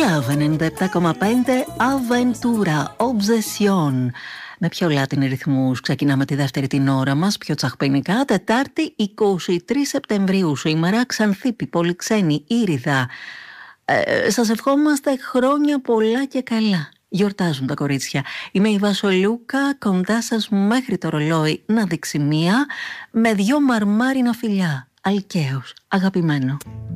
Love 97,5 Aventura Obsession. Με πιο Latin ρυθμούς ξεκινάμε τη δεύτερη την ώρα μας, πιο τσαχπινικά. Τετάρτη 23 Σεπτεμβρίου σήμερα, Ξανθίπη, Πολυξένη, Ήριδα. Σας ευχόμαστε χρόνια πολλά και καλά. Γιορτάζουν τα κορίτσια. Είμαι η Βασολούκα, κοντά σας μέχρι το ρολόι να δείξει μία, με 2 μαρμάρινα φιλιά. Αλκαίος, αγαπημένο.